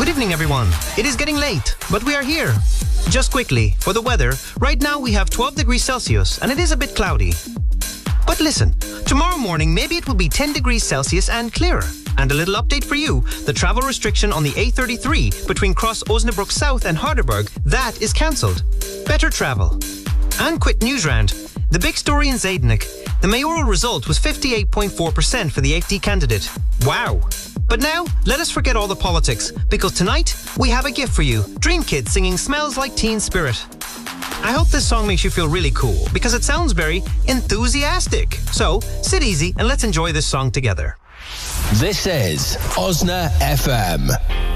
evening, everyone. It is getting late, but we are here. Just quickly, for the weather, right now we have 12 degrees Celsius and it is a bit cloudy. But listen, tomorrow morning maybe it will be 10 degrees Celsius and clearer. And a little update for you, the travel restriction on the A33 between Cross Osnabrück South and Harderberg, that is cancelled. Better travel. And quick news round. The big story in Zednik. The mayoral result was 58.4% for the AfD candidate. Wow. But now, let us forget all the politics, because tonight, we have a gift for you. Dream Kids singing Smells Like Teen Spirit. I hope this song makes you feel really cool, because it sounds very enthusiastic. So, sit easy and let's enjoy this song together. This is Osna FM.